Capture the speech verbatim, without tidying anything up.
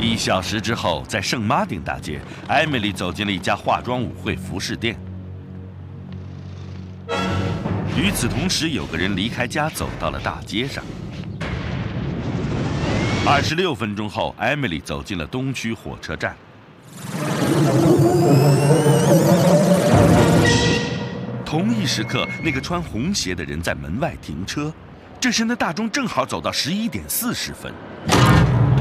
一小时之后，在圣马丁大街，艾米丽走进了一家化妆舞会服饰店。与此同时，有个人离开家，走到了大街上。二十六分钟后，艾米丽走进了东区火车站。同一时刻，那个穿红鞋的人在门外停车。这时呢，大钟正好走到十一点四十分。